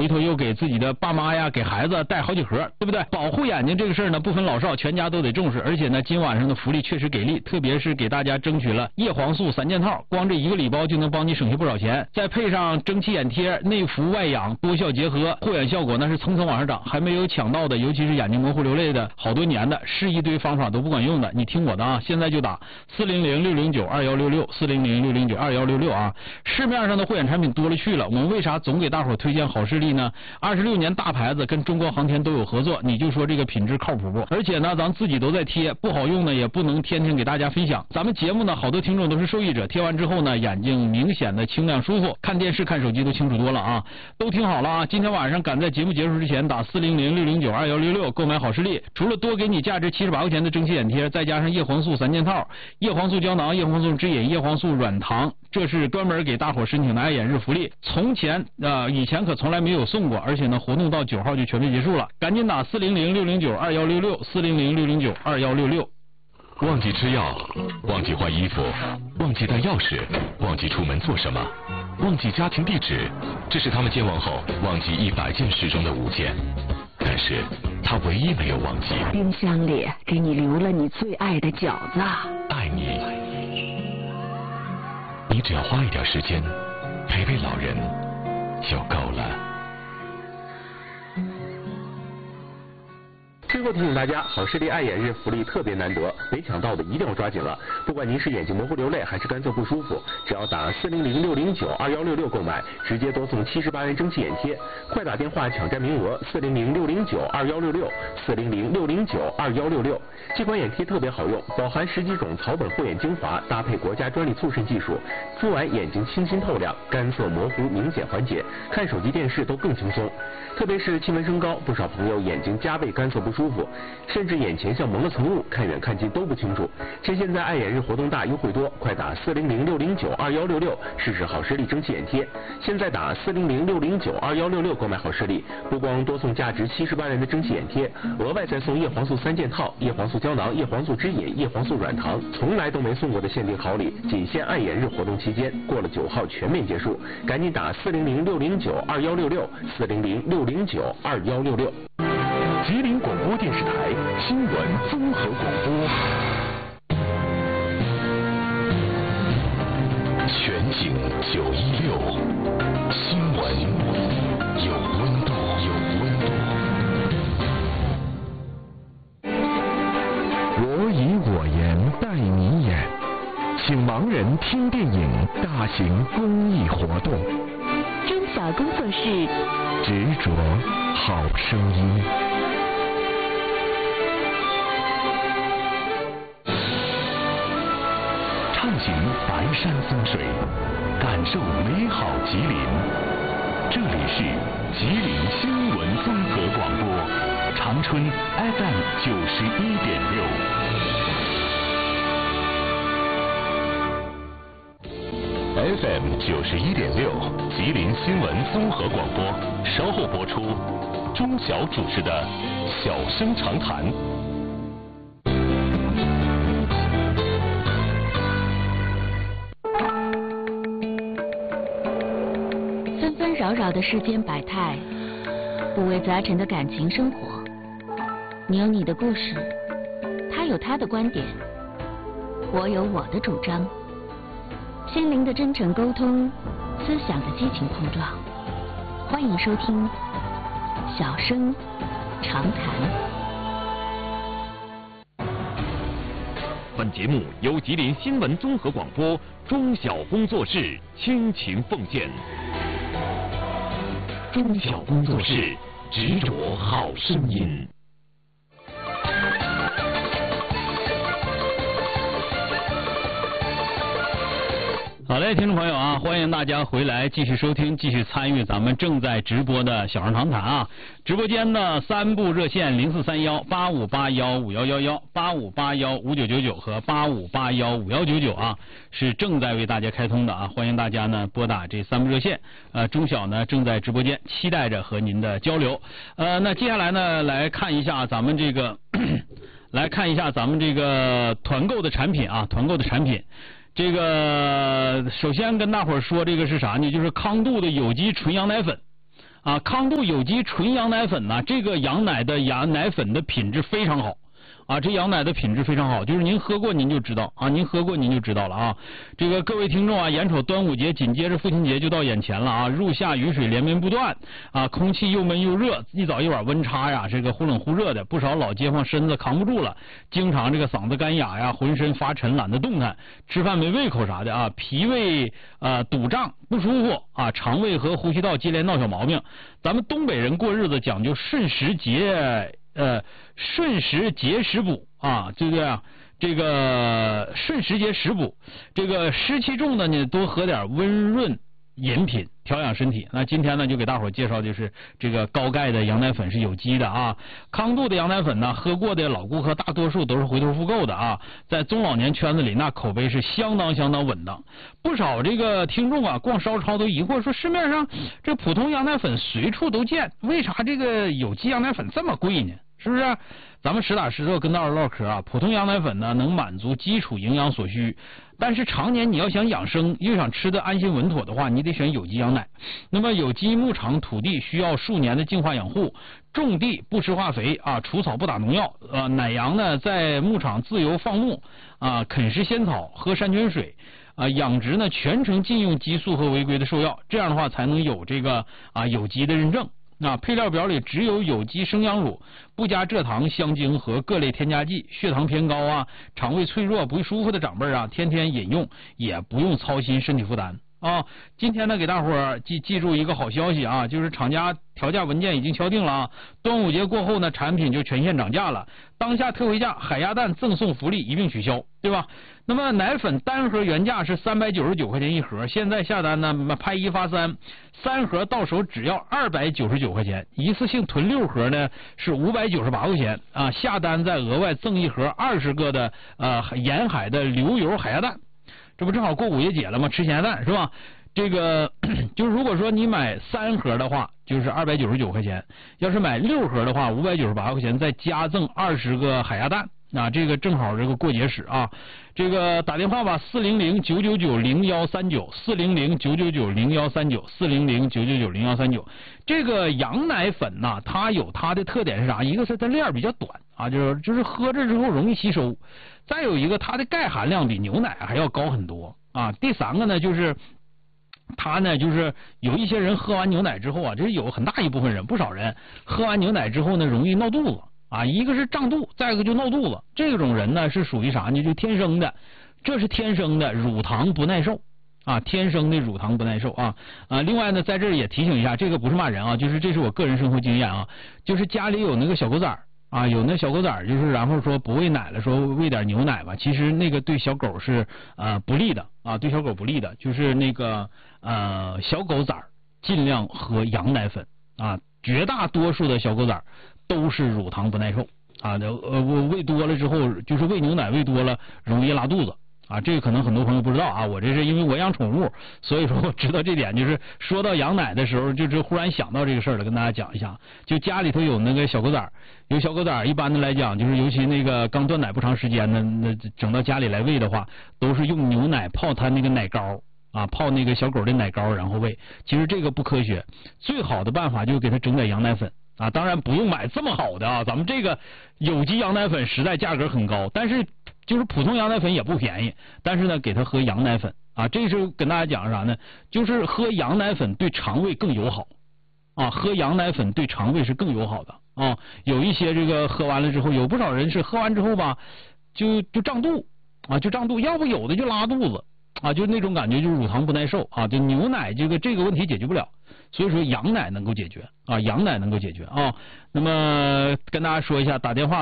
头又给自己的爸妈呀、给孩子带好几盒，对不对？保护眼睛这个事儿呢，不分老少，全家都得重视。而且呢，今晚上的福利确实给力，特别是给大家争取了叶黄素3件套，光这一个礼包就能帮你省下不少钱。再配上蒸汽眼贴，内服外养，多效结合，护眼效果那是层层往上涨。还没有抢到的，尤其是眼睛模糊流泪的好多年的，试一堆方法都不管用的，你听我的啊，现在就打400-609-2166，400-609-2166啊！市面上的护眼产品多了去了，我们为啥总给大伙推荐好视力呢？26年大牌子跟中国航天都有合作，你就说这个品质靠谱不？而且呢，咱自己都在贴，不好用呢也不能天天给大家分享。咱们节目呢，好多听众都是受益者，贴完之后呢，眼睛明显的清亮舒服，看电视看手机都清楚多了啊！都听好了啊！今天晚上赶在节目结束之前打400-609-2166购买好视力，除了多给你价值78块钱的蒸汽眼贴，再加上叶黄素3件套，叶黄素胶囊、叶黄素之饮、叶黄素软糖，这是专门给大伙申请的爱眼日福利。以前可从来没有送过，而且呢，活动到9号就全面结束了，赶紧打400-609-2166，400-609-2166。 忘记吃药，忘记换衣服，忘记带钥匙，忘记出门做什么，忘记家庭地址，这是他们健忘后忘记100件事中的5件。但是他唯一没有忘记， 冰箱里给你留了你最爱的饺子。 爱你，你只要花一点时间陪陪老人就够了。 最后提醒大家，好视力爱眼日福利特别难得，没抢到的一定要抓紧了。不管您是眼睛模糊流泪还是干涩不舒服，只要打400-609-2166购买，直接多送78元蒸汽眼贴。快打电话抢占名额，400-609-2166，400-609-2166。这款眼贴特别好用，饱含10几种草本护眼精华，搭配国家专利促渗技术，敷完眼睛清新透亮，干涩模糊明显缓解，看手机电视都更轻松。特别是气温升高，不少朋友眼睛加倍干涩不舒服，甚至眼前像蒙了层雾，看远看近都不清楚。趁现在爱眼日活动大，优惠多，快打400-609-2166试试好视力蒸汽眼贴。现在打400-609-2166购买好视力，不光多送价值78元的蒸汽眼贴，额外再送叶黄素3件套、叶黄素胶囊、叶黄素之饮、叶黄素软糖，从来都没送过的限定好礼，仅限爱眼日活动期间，过了9号全面结束，赶紧打400-609-2166，400-609-2166。吉林广播电视台新闻综合广播，全景916，新闻有温度，有温度。 我以我言带你眼，请盲人听电影大型公益活动。 中小工作室， 执着好声音。 畅行白山风水，感受美好吉林。这里是吉林新闻综合广播，长春 FM 91.6。FM 91.6，吉林新闻综合广播，稍后播出。钟晓主持的《小声长谈》。 纷纷扰扰的世间百态，五味杂陈的感情生活。你有你的故事，他有他的观点，我有我的主张。心灵的真诚沟通，思想的激情碰撞。欢迎收听《小声长谈》。 本节目由吉林新闻综合广播中小工作室倾情奉献。中小工作室，执着好声音。 好嘞，听众朋友啊，欢迎大家回来继续收听，继续参与咱们正在直播的小声长谈啊。直播间的3部热线043185815111、85815999和85815199啊，是正在为大家开通的啊。欢迎大家呢拨打这3部热线。钟晓呢正在直播间，期待着和您的交流。那接下来呢来看一下咱们这个团购的产品啊，团购的产品。这个首先跟大伙儿说这个是啥呢？就是康度的有机纯羊奶粉啊，康度有机纯羊奶粉呢，这个羊奶粉的品质非常好。啊，这羊奶的品质非常好，就是您喝过您就知道啊，您喝过您就知道了啊。这个各位听众啊，眼瞅端午节紧接着父亲节就到眼前了啊，入夏雨水连绵不断啊，空气又闷又热，一早一晚温差呀，这个忽冷忽热的，不少老街坊身子扛不住了，经常这个嗓子干哑呀，浑身发沉，懒得动弹，吃饭没胃口啥的啊，脾胃堵胀不舒服啊，肠胃和呼吸道接连闹小毛病。咱们东北人过日子讲究顺时节食补啊，对不对啊？这个顺时节食补，这个湿气重的呢，多喝点温润饮品，调养身体。那今天呢，就给大伙介绍就是这个高钙的羊奶粉是有机的啊。康度的羊奶粉呢，喝过的老顾客大多数都是回头复购的啊，在中老年圈子里那口碑是相当稳当。不少这个听众啊，逛烧超都疑惑说，市面上这普通羊奶粉随处都见，为啥这个有机羊奶粉这么贵呢？是不是？咱们实打实的跟大伙唠嗑啊，普通羊奶粉呢能满足基础营养所需，但是常年你要想养生又想吃得安心稳妥的话，你得选有机羊奶。那么有机牧场土地需要数年的净化养护，种地不施化肥啊，除草不打农药，奶羊呢在牧场自由放牧啊，啃食鲜草，喝山泉水。养殖呢全程禁用激素和违规的兽药，这样的话才能有这个有机的认证。配料表里只有有机生羊乳，不加蔗糖、香精和各类添加剂，血糖偏高啊，肠胃脆弱不舒服的长辈啊，天天饮用也不用操心身体负担啊。今天呢，给大伙儿记住一个好消息啊，就是厂家调价文件已经敲定了啊，端午节过后呢，产品就全线涨价了，当下特惠价海鸭蛋赠送福利一并取消，对吧？那么奶粉单盒原价是399块钱一盒，现在下单呢拍一发3盒到手只要299块钱，一次性囤6盒呢是598块钱啊，下单再额外赠一盒20个的沿海的流油海鸭蛋，这不正好过五一节了吗？吃咸鸭蛋是吧？这个就是如果说你买3盒的话，就是299块钱；要是买6盒的话，598块钱，再加赠20个海鸭蛋。这个正好这个过节使啊，这个打电话吧，400-999-0139，400-999-0139，400-999-0139。这个羊奶粉呐，它有它的特点是啥？一个是它链比较短啊，就是喝着之后容易吸收；再有一个它的钙含量比牛奶还要高很多啊。第三个呢，就是它呢，就是有一些人喝完牛奶之后啊，这是有很大一部分人，不少人喝完牛奶之后呢，容易闹肚子。一个是胀肚，再一个就闹肚子。这种人呢是属于啥呢？就天生的，这是天生的乳糖不耐受啊，天生的乳糖不耐受啊。另外呢，在这儿也提醒一下，这个不是骂人啊，就是这是我个人生活经验啊，就是家里有那个小狗崽啊，有那小狗崽就是然后说不喂奶了，说喂点牛奶吧，其实那个对小狗是不利的啊，对小狗不利的，就是那个小狗崽尽量喝羊奶粉啊，绝大多数的小狗崽都是乳糖不耐受啊，喂多了之后，就是喂牛奶喂多了容易拉肚子啊，这个可能很多朋友不知道啊，我这是因为我养宠物，所以说我知道这点，就是说到羊奶的时候，就是忽然想到这个事儿了，跟大家讲一下。就家里头有那个小狗崽，有小狗崽，一般的来讲，就是尤其那个刚断奶不长时间的，那整到家里来喂的话，都是用牛奶泡它那个奶膏啊，泡那个小狗的奶膏然后喂，其实这个不科学，最好的办法就是给它整点羊奶粉。当然不用买这么好的啊，咱们这个有机羊奶粉实在价格很高，但是就是普通羊奶粉也不便宜，但是呢给他喝羊奶粉啊，这是跟大家讲啥呢？就是喝羊奶粉对肠胃更友好啊，喝羊奶粉对肠胃是更友好的啊。有一些这个喝完了之后，有不少人是喝完之后吧，就胀肚啊，就胀肚，要不有的就拉肚子啊，就那种感觉，就是乳糖不耐受啊，就牛奶这个问题解决不了。所以说羊奶能够解决啊，羊奶能够解决啊。那么跟大家说一下，打电话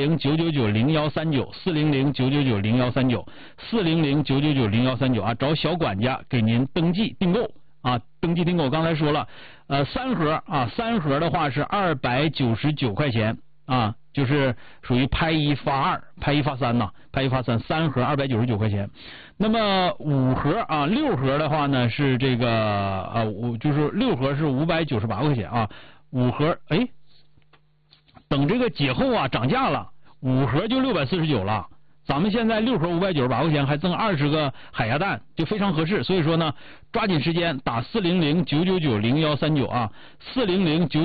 400-999-0139，400-999-0139，400-999-0139啊，找小管家给您登记订购啊，登记订购。刚才说了，3盒啊，3盒的话是299块钱啊，就是属于拍一发2，拍一发3呐，拍一发3，3盒299块钱。那么5盒啊，6盒的话呢是这个就是6盒是598块钱啊，5盒等这个节后啊涨价了，5盒就649了， 咱们现在6盒598块钱，还赠20个海鸭蛋，就非常合适。所以说呢，抓紧时间打400-999-0139啊，400-999